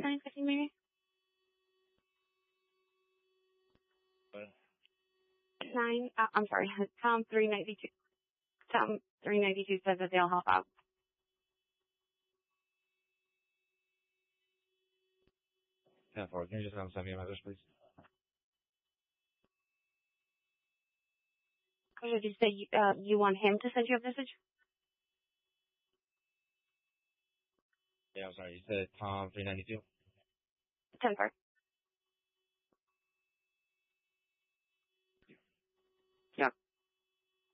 9:15 maybe? What? I'm sorry, Tom 392. Tom 392 says that they'll help out. Yeah, for can you just send me a message, please? Did you say you want him to send you a message? Yeah, I'm sorry. You said Tom 392? 10-4.